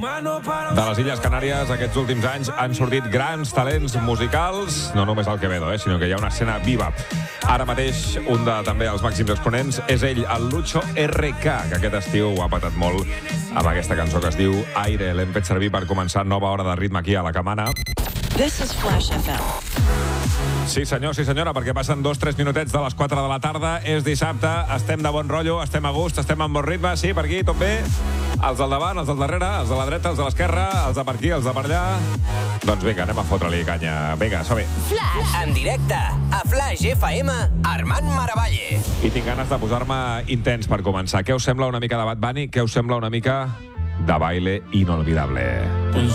De les Illes Canàries, aquests últims anys han sortit grans talents musicals, no només al Quevedo, sinó que hi ha una escena viva. Ara mateix, un de també els màxims exponents és ell, el Lucho RK, que aquest estiu ho ha patat molt amb aquesta cançó que es diu Aire. L'hem fet servir per començar nova hora de ritme aquí a la Camana. This is Flash FM. Sí senyor, sí senyora, perquè passen 2-3 minutets de les 4 de la tarda, és dissabte, estem de bon rotllo, estem a gust, estem amb bon ritme, sí, per aquí, tot bé? Els del davant, els del darrere, els de la dreta, els de l'esquerra, els de per aquí, els de per allà... Doncs vinga, anem a fotre-li canya. Vinga, som-hi. Flash, en directe, a Flash FM, Armand Maravalle. I tinc ganes de posar-me intens per començar. Què us sembla una mica de Bad Bunny? Què us sembla una mica de Baile Inolvidable?